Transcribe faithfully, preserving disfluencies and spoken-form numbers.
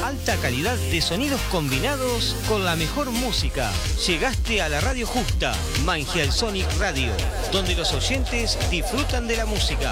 alta calidad de sonidos combinados con la mejor música. Llegaste a la radio justa, Mangial Sonic Radio, donde los oyentes disfrutan de la música.